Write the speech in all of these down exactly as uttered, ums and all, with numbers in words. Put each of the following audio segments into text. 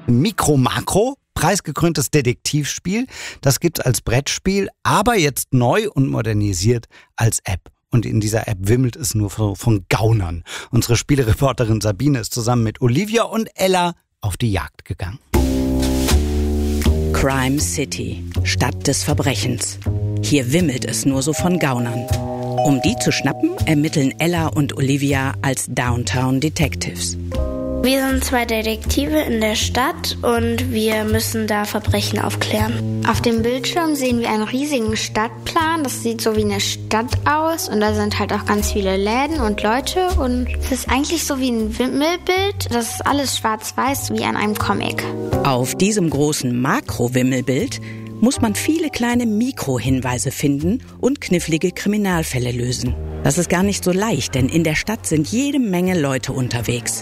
Mikro Makro, preisgekröntes Detektivspiel. Das gibt's als Brettspiel, aber jetzt neu und modernisiert als App. Und in dieser App wimmelt es nur von Gaunern. Unsere Spielereporterin Sabine ist zusammen mit Olivia und Ella auf die Jagd gegangen. Crime City, Stadt des Verbrechens. Hier wimmelt es nur so von Gaunern. Um die zu schnappen, ermitteln Ella und Olivia als Downtown Detectives. Wir sind zwei Detektive in der Stadt und wir müssen da Verbrechen aufklären. Auf dem Bildschirm sehen wir einen riesigen Stadtplan. Das sieht so wie eine Stadt aus und da sind halt auch ganz viele Läden und Leute und es ist eigentlich so wie ein Wimmelbild. Das ist alles schwarz-weiß wie an einem Comic. Auf diesem großen Makro-Wimmelbild muss man viele kleine Mikro-Hinweise finden und knifflige Kriminalfälle lösen. Das ist gar nicht so leicht, denn in der Stadt sind jede Menge Leute unterwegs.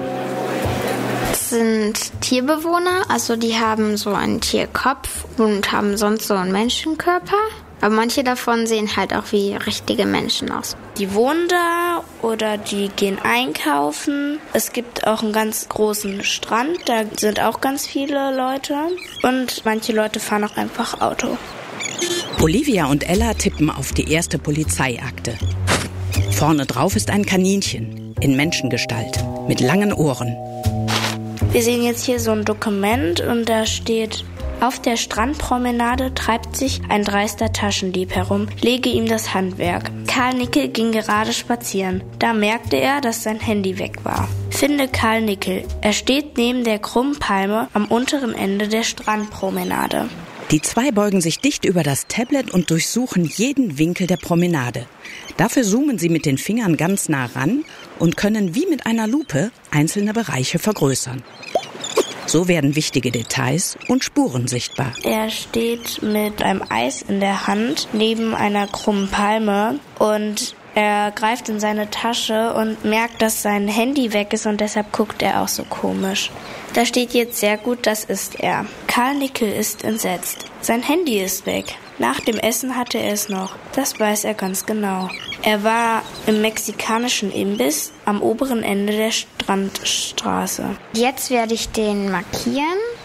Das sind Tierbewohner, also die haben so einen Tierkopf und haben sonst so einen Menschenkörper. Aber manche davon sehen halt auch wie richtige Menschen aus. Die wohnen da oder die gehen einkaufen. Es gibt auch einen ganz großen Strand, da sind auch ganz viele Leute. Und manche Leute fahren auch einfach Auto. Olivia und Ella tippen auf die erste Polizeiakte. Vorne drauf ist ein Kaninchen in Menschengestalt mit langen Ohren. Wir sehen jetzt hier so ein Dokument und da steht: Auf der Strandpromenade treibt sich ein dreister Taschendieb herum. Lege ihm das Handwerk. Karl Nickel ging gerade spazieren. Da merkte er, dass sein Handy weg war. Finde Karl Nickel. Er steht neben der krummen Palme am unteren Ende der Strandpromenade. Die zwei beugen sich dicht über das Tablet und durchsuchen jeden Winkel der Promenade. Dafür zoomen sie mit den Fingern ganz nah ran und können wie mit einer Lupe einzelne Bereiche vergrößern. So werden wichtige Details und Spuren sichtbar. Er steht mit einem Eis in der Hand neben einer krummen Palme und er greift in seine Tasche und merkt, dass sein Handy weg ist und deshalb guckt er auch so komisch. Da steht jetzt sehr gut, das ist er. Karl Nickel ist entsetzt. Sein Handy ist weg. Nach dem Essen hatte er es noch. Das weiß er ganz genau. Er war im mexikanischen Imbiss am oberen Ende der Strandstraße. Jetzt werde ich den markieren.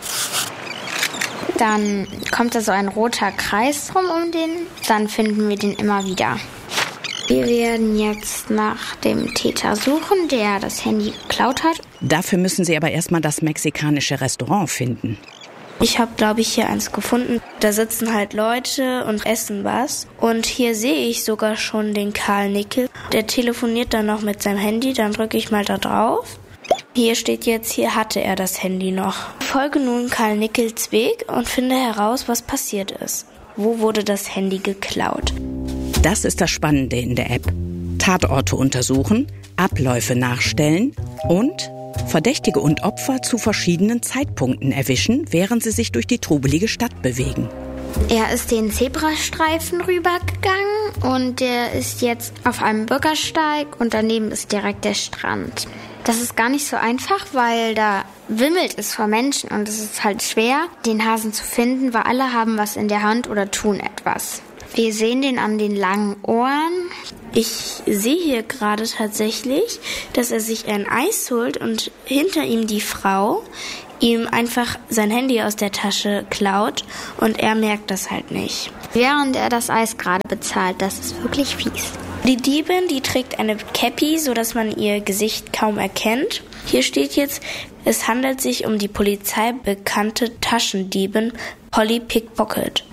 Dann kommt da so ein roter Kreis rum um den. Dann finden wir den immer wieder. Wir werden jetzt nach dem Täter suchen, der das Handy geklaut hat. Dafür müssen Sie aber erstmal das mexikanische Restaurant finden. Ich habe, glaube ich, hier eins gefunden. Da sitzen halt Leute und essen was. Und hier sehe ich sogar schon den Karl Nickel. Der telefoniert dann noch mit seinem Handy. Dann drücke ich mal da drauf. Hier steht jetzt, hier hatte er das Handy noch. Folge nun Karl Nickels Weg und finde heraus, was passiert ist. Wo wurde das Handy geklaut? Das ist das Spannende in der App. Tatorte untersuchen, Abläufe nachstellen und Verdächtige und Opfer zu verschiedenen Zeitpunkten erwischen, während sie sich durch die trubelige Stadt bewegen. Er ist den Zebrastreifen rübergegangen und der ist jetzt auf einem Bürgersteig und daneben ist direkt der Strand. Das ist gar nicht so einfach, weil da wimmelt es vor Menschen und es ist halt schwer, den Hasen zu finden, weil alle haben was in der Hand oder tun etwas. Wir sehen den an den langen Ohren. Ich sehe hier gerade tatsächlich, dass er sich ein Eis holt und hinter ihm die Frau ihm einfach sein Handy aus der Tasche klaut und er merkt das halt nicht. Während er das Eis gerade bezahlt, das ist wirklich fies. Die Diebin, die trägt eine Cappy, sodass man ihr Gesicht kaum erkennt. Hier steht jetzt, es handelt sich um die polizeibekannte Taschendiebin Polly Pickpocket.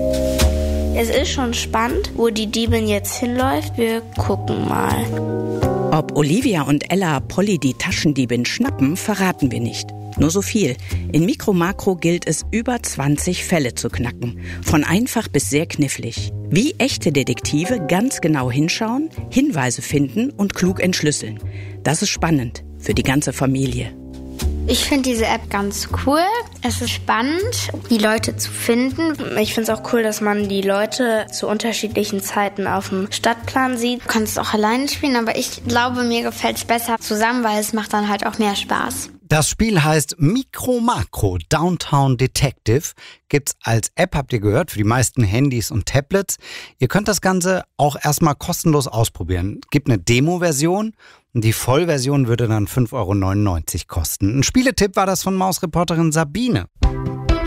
Es ist schon spannend, wo die Diebin jetzt hinläuft. Wir gucken mal. Ob Olivia und Ella Polly die Taschendiebin schnappen, verraten wir nicht. Nur so viel. In Mikro Makro gilt es, über zwanzig Fälle zu knacken. Von einfach bis sehr knifflig. Wie echte Detektive ganz genau hinschauen, Hinweise finden und klug entschlüsseln. Das ist spannend für die ganze Familie. Ich finde diese App ganz cool. Es ist spannend, die Leute zu finden. Ich finde es auch cool, dass man die Leute zu unterschiedlichen Zeiten auf dem Stadtplan sieht. Du kannst es auch alleine spielen, aber ich glaube, mir gefällt es besser zusammen, weil es macht dann halt auch mehr Spaß. Das Spiel heißt Micro Macro Downtown Detective. Gibt's als App, habt ihr gehört, für die meisten Handys und Tablets. Ihr könnt das Ganze auch erstmal kostenlos ausprobieren. Gibt eine Demo-Version und die Vollversion würde dann fünf Euro neunundneunzig kosten. Ein Spieletipp war das von Mausreporterin Sabine.